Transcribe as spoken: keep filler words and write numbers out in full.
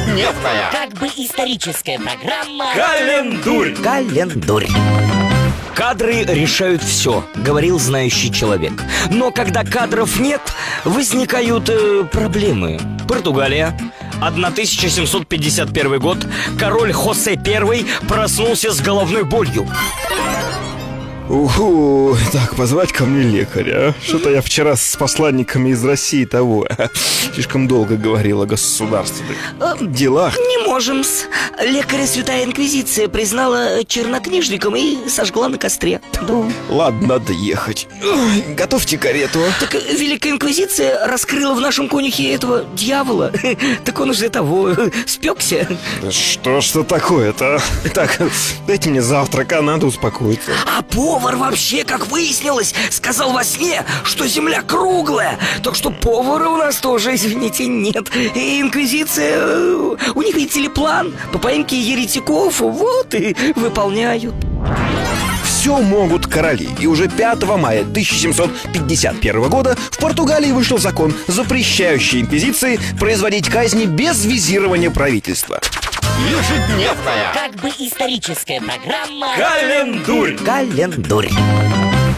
Ежедневная, как бы историческая программа Календурь. Календурь. Кадры решают все, говорил знающий человек. Но когда кадров нет, возникают э, проблемы. Португалия. тысяча семьсот пятьдесят первый год. Король Хосе Первый проснулся с головной болью. Уху, так, позвать ко мне лекаря. Что-то я вчера с посланниками из России того слишком долго говорил о государственных делах. Не можем-с. Лекаря Святая Инквизиция признала чернокнижником и сожгла на костре. Да. Ладно, надо ехать. Ой, готовьте карету. Так Великая Инквизиция раскрыла в нашем конюхе этого дьявола. Так он уже того, спекся. Да что ж это такое-то? Так, дайте мне завтрак, а надо успокоиться. А повар вообще, как выяснилось, сказал во сне, что земля круглая. Так что повара у нас тоже, извините, нет. И инквизиция, у них, видите ли, план по поимке еретиков, вот и выполняют. Все могут короли. И уже пятого мая тысяча семьсот пятьдесят первого года в Португалии вышел закон, запрещающий инквизиции производить казни без визирования правительства. Ежедневная, как бы историческая программа Календурь. Календурь.